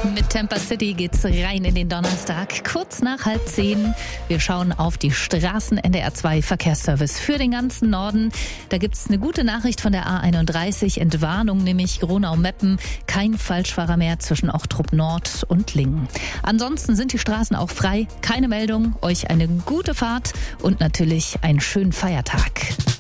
Mit Temper City geht's rein in den Donnerstag, kurz nach 9:30. Wir schauen auf die Straßen. NDR 2 Verkehrsservice für den ganzen Norden. Da gibt's eine gute Nachricht von der A31, Entwarnung, nämlich Gronau-Meppen. Kein Falschfahrer mehr zwischen Ochtrup Nord und Lingen. Ansonsten sind die Straßen auch frei. Keine Meldung. Euch eine gute Fahrt und natürlich einen schönen Feiertag.